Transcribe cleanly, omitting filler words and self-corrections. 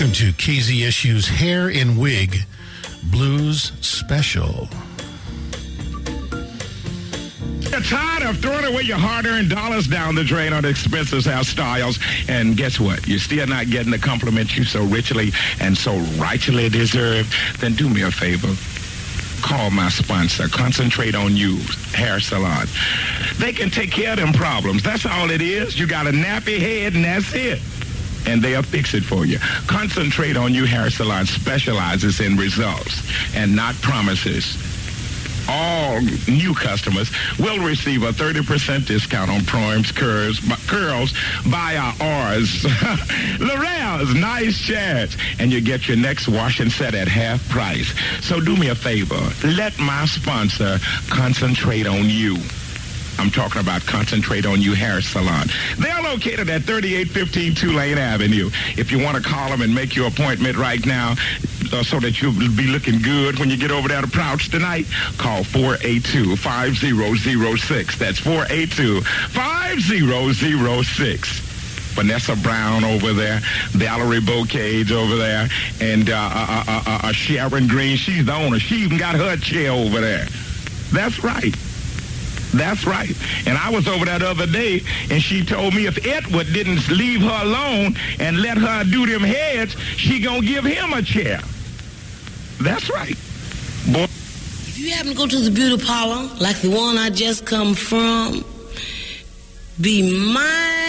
Welcome to KZSU's Hair and Wig Blues Special. You're tired of throwing away your hard-earned dollars down the drain on expensive hairstyles, and guess what? You're still not getting the compliments you so richly and so rightfully deserve. Then do me a favor. Call my sponsor, Concentrate on You Hair Salon. They can take care of them problems. That's all it is. You got a nappy head, and that's it. And they'll fix it for you. Concentrate on You Hair Salon specializes in results and not promises. All new customers will receive a 30% discount on Prime's curls by ours. L'Oreal's nice chance. And you get your next wash and set at half price. So do me a favor. Let my sponsor concentrate on you. I'm talking about Concentrate on You Hair Salon. They're located at 3815 Tulane Avenue. If you want to call them and make your appointment right now so that you'll be looking good when you get over there to Prouch tonight, call 482-5006. That's 482-5006. Vanessa Brown over there, Valerie Bocage over there, and Sharon Green. She's the owner. She even got her chair over there. That's right. That's right. And I was over that other day, and she told me if Edward didn't leave her alone and let her do them heads, she gonna give him a chair. That's right. Boy. If you happen to go to the beauty parlor, like the one I just come from, be mindful